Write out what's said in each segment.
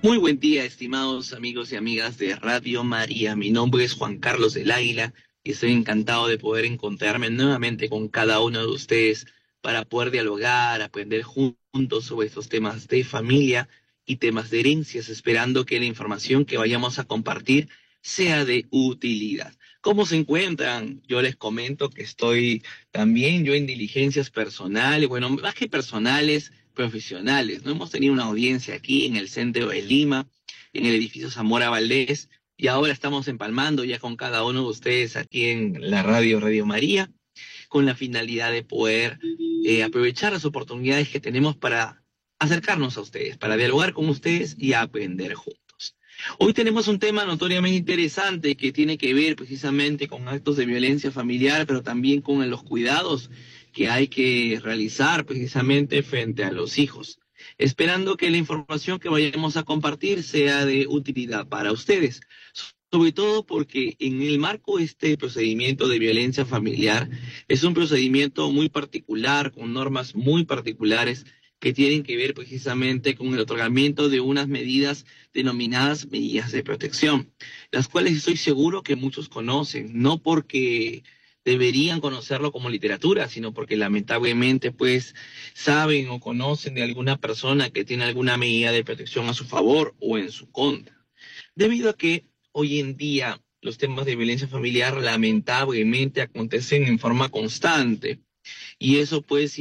Muy buen día, estimados amigos y amigas de Radio María. Mi nombre es Juan Carlos del Águila y estoy encantado de poder encontrarme nuevamente con cada uno de ustedes para poder dialogar, aprender juntos sobre estos temas de familia y temas de herencias, esperando que la información que vayamos a compartir sea de utilidad. ¿Cómo se encuentran? Yo les comento que estoy también yo en diligencias personales, bueno, más que personales, profesionales. No hemos tenido una audiencia aquí en el centro de Lima, en el edificio Zamora Valdés, y ahora estamos empalmando ya con cada uno de ustedes aquí en la Radio María, con la finalidad de poder aprovechar las oportunidades que tenemos para acercarnos a ustedes, para dialogar con ustedes y aprender juntos. Hoy tenemos un tema notoriamente interesante que tiene que ver precisamente con actos de violencia familiar, pero también con los cuidados que hay que realizar precisamente frente a los hijos, esperando que la información que vayamos a compartir sea de utilidad para ustedes, sobre todo porque en el marco de este procedimiento de violencia familiar es un procedimiento muy particular, con normas muy particulares que tienen que ver precisamente con el otorgamiento de unas medidas denominadas medidas de protección, las cuales estoy seguro que muchos conocen, no porque deberían conocerlo como literatura, sino porque lamentablemente pues saben o conocen de alguna persona que tiene alguna medida de protección a su favor o en su contra. Debido a que hoy en día los temas de violencia familiar lamentablemente acontecen en forma constante y eso pues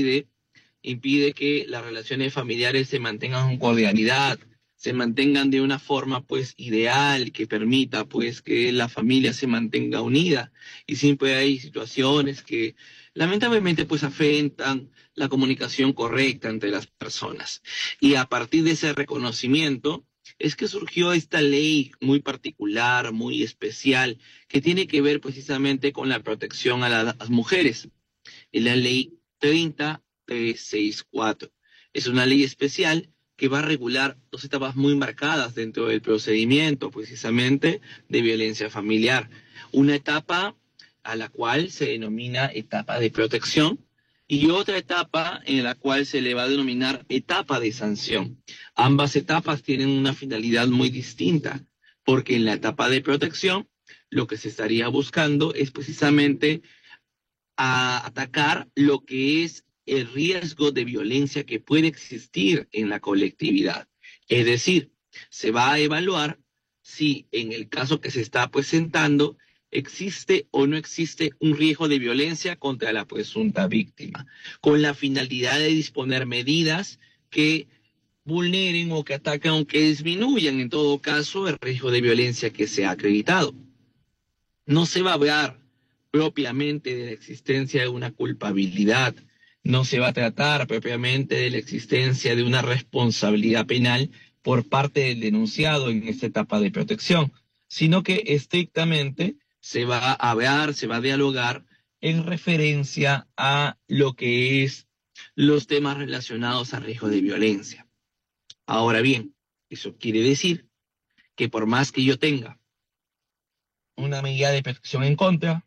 impide que las relaciones familiares se mantengan con cordialidad, se mantengan de una forma pues ideal que permita pues que la familia se mantenga unida, y siempre hay situaciones que lamentablemente pues afectan la comunicación correcta entre las personas. Y a partir de ese reconocimiento es que surgió esta ley muy particular, muy especial, que tiene que ver precisamente con la protección a las mujeres. Es la ley 30364. Es una ley especial que va a regular dos etapas muy marcadas dentro del procedimiento, precisamente, de violencia familiar. Una etapa a la cual se denomina etapa de protección y otra etapa en la cual se le va a denominar etapa de sanción. Ambas etapas tienen una finalidad muy distinta, porque en la etapa de protección lo que se estaría buscando es precisamente a atacar lo que es el riesgo de violencia que puede existir en la colectividad. Es decir, se va a evaluar si en el caso que se está presentando existe o no existe un riesgo de violencia contra la presunta víctima, con la finalidad de disponer medidas que vulneren o que ataquen o que disminuyan en todo caso el riesgo de violencia que se ha acreditado. No se va a hablar propiamente de la existencia de una culpabilidad, no se va a tratar propiamente de la existencia de una responsabilidad penal por parte del denunciado en esta etapa de protección, sino que estrictamente se va a hablar, se va a dialogar en referencia a lo que es los temas relacionados a riesgo de violencia. Ahora bien, eso quiere decir que por más que yo tenga una medida de protección en contra,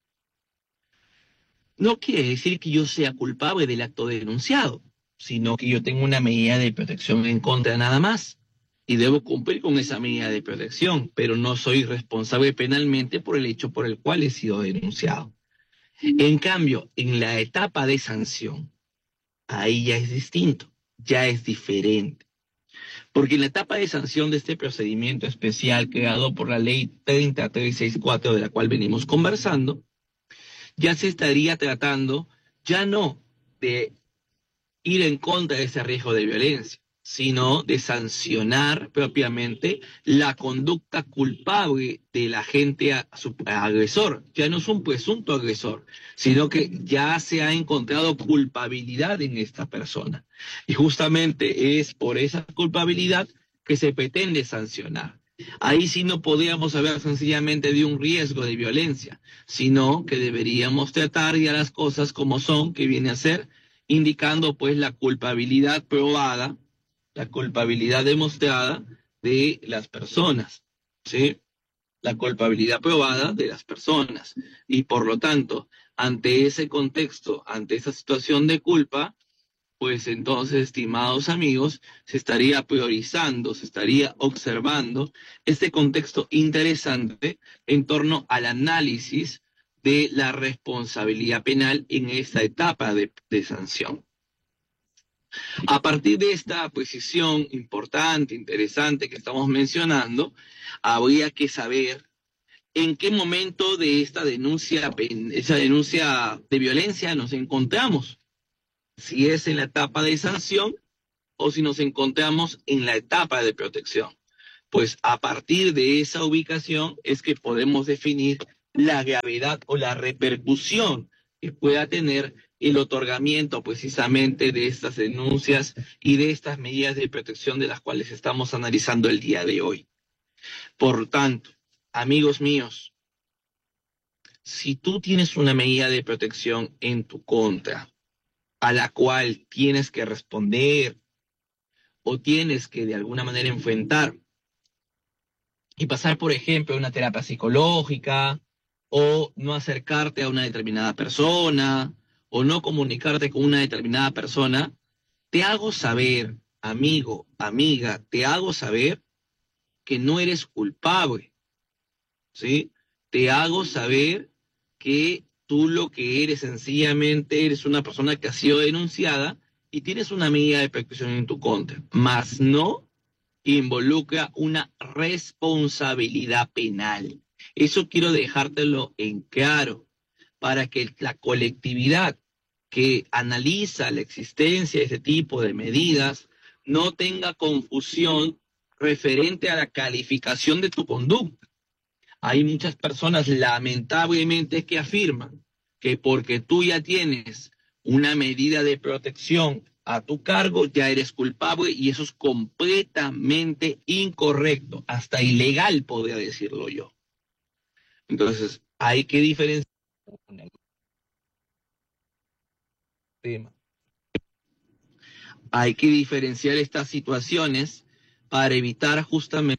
no quiere decir que yo sea culpable del acto denunciado, sino que yo tengo una medida de protección en contra nada más. Y debo cumplir con esa medida de protección, pero no soy responsable penalmente por el hecho por el cual he sido denunciado. En cambio, en la etapa de sanción, ahí ya es distinto, ya es diferente. Porque en la etapa de sanción de este procedimiento especial creado por la ley 30364 de la cual venimos conversando, ya se estaría tratando ya no de ir en contra de ese riesgo de violencia, sino de sancionar propiamente la conducta culpable del agente agresor. Ya no es un presunto agresor, sino que ya se ha encontrado culpabilidad en esta persona. Y justamente es por esa culpabilidad que se pretende sancionar. Ahí sí no podríamos hablar sencillamente de un riesgo de violencia, sino que deberíamos tratar ya las cosas como son, que viene a ser indicando pues la culpabilidad demostrada de las personas, ¿sí? La culpabilidad probada de las personas. Y por lo tanto, ante ese contexto, ante esa situación de culpa, pues entonces, estimados amigos, se estaría priorizando, se estaría observando este contexto interesante en torno al análisis de la responsabilidad penal en esta etapa de sanción. A partir de esta precisión importante, interesante que estamos mencionando, habría que saber en qué momento de esa denuncia de violencia nos encontramos. Si es en la etapa de sanción o si nos encontramos en la etapa de protección. Pues a partir de esa ubicación es que podemos definir la gravedad o la repercusión que pueda tener el otorgamiento precisamente de estas denuncias y de estas medidas de protección de las cuales estamos analizando el día de hoy. Por tanto, amigos míos, si tú tienes una medida de protección en tu contra, a la cual tienes que responder o tienes que de alguna manera enfrentar y pasar, por ejemplo, a una terapia psicológica o no acercarte a una determinada persona o no comunicarte con una determinada persona, te hago saber, amigo, amiga, te hago saber que no eres culpable, ¿sí? Te hago saber que tú lo que eres sencillamente eres una persona que ha sido denunciada y tienes una medida de protección en tu contra, más no involucra una responsabilidad penal. Eso quiero dejártelo en claro para que la colectividad que analiza la existencia de este tipo de medidas no tenga confusión referente a la calificación de tu conducta. Hay muchas personas lamentablemente que afirman que porque tú ya tienes una medida de protección a tu cargo, ya eres culpable y eso es completamente incorrecto, hasta ilegal podría decirlo yo. Entonces, hay que diferenciar el tema. Hay que diferenciar estas situaciones para evitar justamente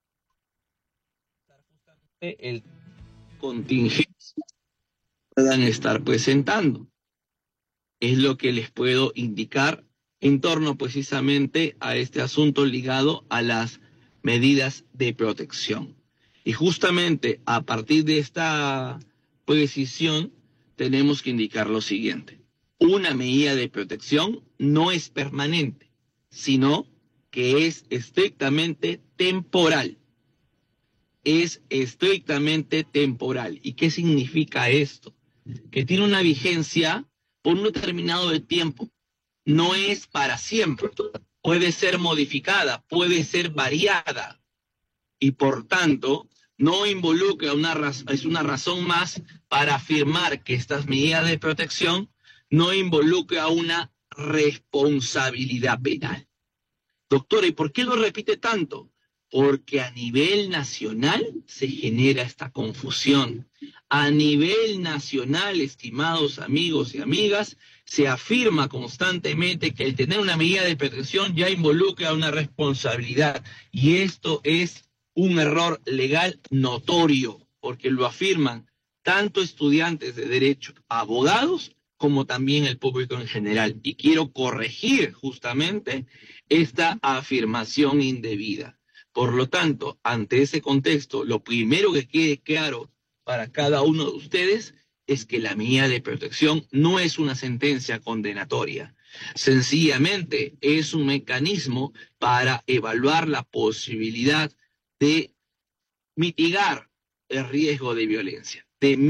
el contingente que puedan estar presentando. Es lo que les puedo indicar en torno precisamente a este asunto ligado a las medidas de protección. Y justamente a partir de esta precisión tenemos que indicar lo siguiente. Una medida de protección no es permanente, sino que es estrictamente temporal. Es estrictamente temporal. ¿Y qué significa esto? Que tiene una vigencia por un determinado de tiempo. No es para siempre. Puede ser modificada, puede ser variada. Y por tanto, no involucra es una razón más para afirmar que estas medidas de protección no involucra una responsabilidad penal. Doctora, ¿y por qué lo repite tanto? Porque a nivel nacional se genera esta confusión. A nivel nacional, estimados amigos y amigas, se afirma constantemente que el tener una medida de protección ya involucra una responsabilidad. Y esto es un error legal notorio, porque lo afirman tanto estudiantes de derecho, abogados, como también el público en general. Y quiero corregir justamente esta afirmación indebida. Por lo tanto, ante ese contexto, lo primero que quede claro para cada uno de ustedes es que la medida de protección no es una sentencia condenatoria. Sencillamente es un mecanismo para evaluar la posibilidad de mitigar el riesgo de violencia,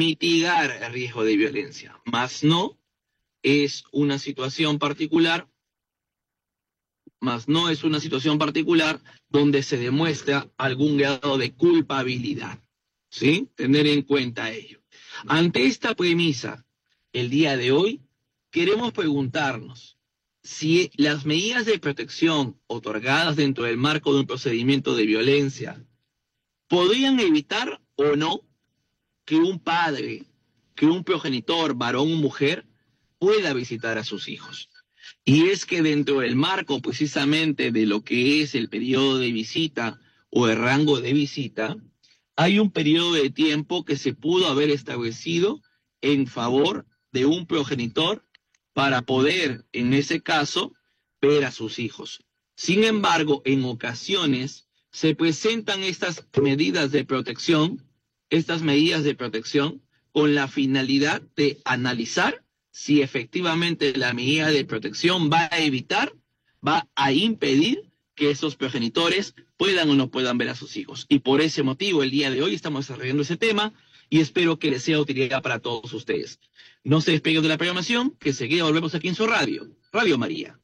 más no es una situación particular donde se demuestra algún grado de culpabilidad, ¿sí? Tener en cuenta ello. Ante esta premisa, el día de hoy, queremos preguntarnos si las medidas de protección otorgadas dentro del marco de un procedimiento de violencia podrían evitar o no que un padre, que un progenitor, varón o mujer, pueda visitar a sus hijos. Y es que dentro del marco precisamente de lo que es el periodo de visita o el rango de visita, hay un periodo de tiempo que se pudo haber establecido en favor de un progenitor para poder, en ese caso, ver a sus hijos. Sin embargo, en ocasiones se presentan estas medidas de protección, con la finalidad de analizar si efectivamente la medida de protección va a impedir que esos progenitores puedan o no puedan ver a sus hijos. Y por ese motivo, el día de hoy estamos desarrollando ese tema y espero que les sea de utilidad para todos ustedes. No se despeguen de la programación, que enseguida volvemos aquí en su radio, Radio María.